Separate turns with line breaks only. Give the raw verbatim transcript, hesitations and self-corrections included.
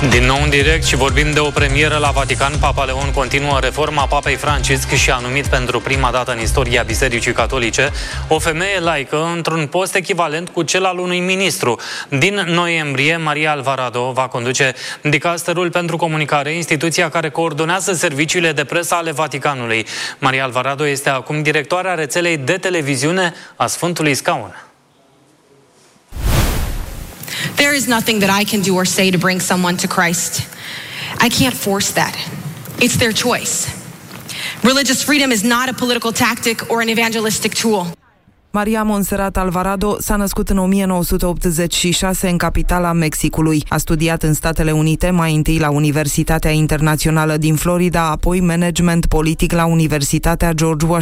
Din nou în direct și vorbim de o premieră la Vatican. Papa Leon continuă reforma Papei Francisc și a numit pentru prima dată în istoria Bisericii Catolice o femeie laică într-un post echivalent cu cel al unui ministru. Din noiembrie, Maria Alvarado va conduce Dicasterul pentru Comunicare, instituția care coordonează serviciile de presă ale Vaticanului. Maria Alvarado este acum directoarea rețelei de televiziune a Sfântului Scaun.
There is nothing that I can do or say to bring someone to Christ. I can't force that. It's their choice. Religious freedom is not a political tactic or an evangelistic tool.
Maria Montserrat Alvarado s-a născut în o mie nouă sute optzeci și șase în capitala Mexicului. A studiat în Statele Unite, mai întâi la Universitatea Internațională din Florida, apoi management politic la Universitatea George Washington.